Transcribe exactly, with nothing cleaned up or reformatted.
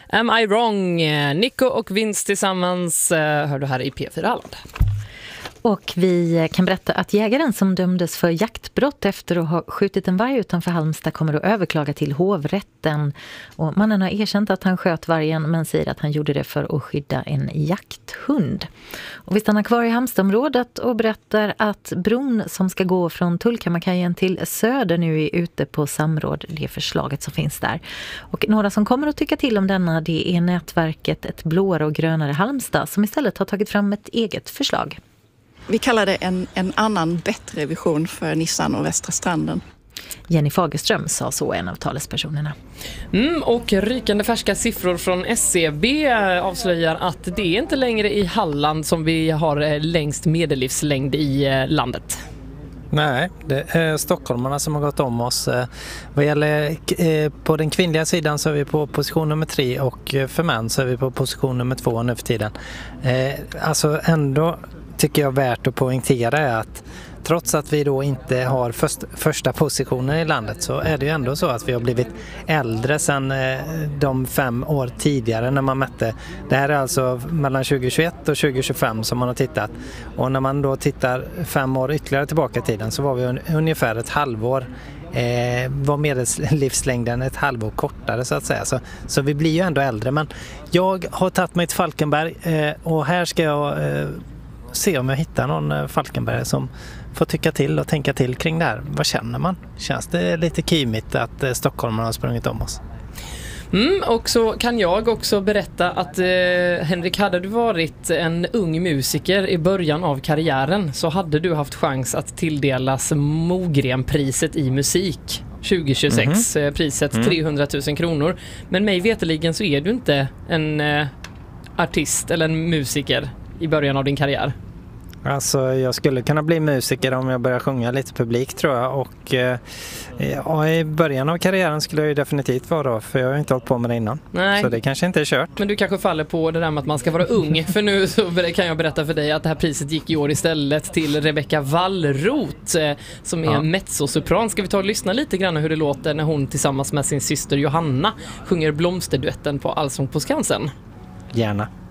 Am I wrong? Nico och Vince tillsammans hör du här i P fyra Halland. Och vi kan berätta att jägaren som dömdes för jaktbrott efter att ha skjutit en varg utanför Halmstad kommer att överklaga till hovrätten. Och mannen har erkänt att han sköt vargen men säger att han gjorde det för att skydda en jakthund. Och vi stannar kvar i Halmstadområdet och berättar att bron som ska gå från Tullkammarkajen till Söder nu är ute på samråd, det förslaget som finns där. Och några som kommer att tycka till om denna, det är nätverket Ett blåare och grönare Halmstad som istället har tagit fram ett eget förslag. Vi kallar det en, en annan bättre vision för Nissan och Västra stranden. Jenny Fagerström sa så, en av talespersonerna. Mm, och rykande färska siffror från S C B avslöjar att det är inte längre i Halland som vi har längst medellivslängd i landet. Nej, det är stockholmarna som har gått om oss. Vad gäller på den kvinnliga sidan så är vi på position nummer tre och för män så är vi på position nummer två nu för tiden. Alltså ändå tycker jag värt att poängtera är att trots att vi då inte har först, första positionen i landet så är det ju ändå så att vi har blivit äldre sedan eh, de fem år tidigare när man mätte. Det här är alltså mellan tjugo tjugoett och tjugo tjugofem som man har tittat. Och när man då tittar fem år ytterligare tillbaka i tiden så var vi un, ungefär ett halvår eh, var medellivslängden ett halvår kortare så att säga. Så, så vi blir ju ändå äldre. Men jag har tagit mig till Falkenberg eh, och här ska jag eh, se om jag hittar någon Falkenberg som får tycka till och tänka till kring det här. Vad känner man? Känns det lite kymigt att stockholmarna har sprungit om oss? Mm, och så kan jag också berätta att eh, Henrik, hade du varit en ung musiker i början av karriären så hade du haft chans att tilldelas Mogrenpriset i musik tjugo tjugosex, mm-hmm. priset mm. trehundratusen kronor. Men mig veteligen så är du inte en eh, artist eller en musiker i början av din karriär. Alltså jag skulle kunna bli musiker om jag börjar sjunga lite publik tror jag och eh, ja, i början av karriären skulle jag ju definitivt vara då för jag har inte hållit på med det innan. Nej. Så det kanske inte är kört. Men du kanske faller på det där med att man ska vara ung för nu så kan jag berätta för dig att det här priset gick i år istället till Rebecca Wallroth eh, som är ja. mezzosopran. Ska vi ta och lyssna lite grann hur det låter när hon tillsammans med sin syster Johanna sjunger blomsterduetten på Allsång på Skansen? Gärna.